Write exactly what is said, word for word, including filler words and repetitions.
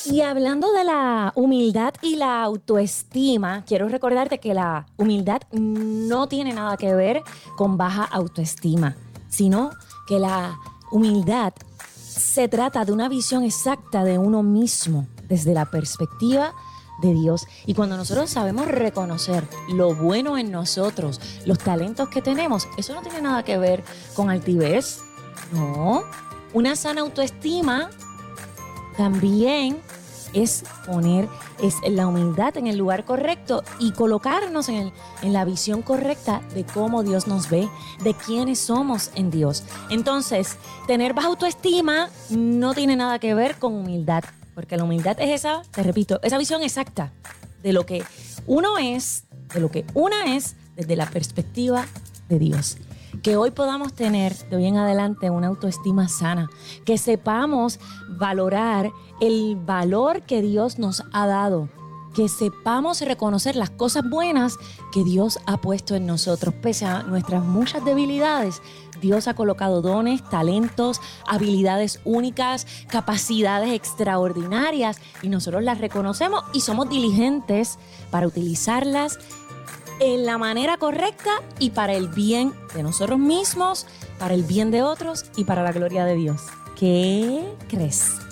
Y hablando de la humildad y la autoestima, quiero recordarte que la humildad no tiene nada que ver con baja autoestima, sino que la humildad se trata de una visión exacta de uno mismo desde la perspectiva de Dios. Y cuando nosotros sabemos reconocer lo bueno en nosotros, los talentos que tenemos, eso no tiene nada que ver con altivez, no. Una sana autoestima también es poner es la humildad en el lugar correcto y colocarnos en, el, en la visión correcta de cómo Dios nos ve, de quiénes somos en Dios. Entonces, tener baja autoestima no tiene nada que ver con humildad, porque la humildad es esa, te repito, esa visión exacta de lo que uno es, de lo que una es desde la perspectiva de Dios. Que hoy podamos tener de hoy en adelante una autoestima sana, que sepamos valorar el valor que Dios nos ha dado, que sepamos reconocer las cosas buenas que Dios ha puesto en nosotros. Pese a nuestras muchas debilidades, Dios ha colocado dones, talentos, habilidades únicas, capacidades extraordinarias y nosotros las reconocemos y somos diligentes para utilizarlas en la manera correcta y para el bien de nosotros mismos, para el bien de otros y para la gloria de Dios. ¿Qué crees?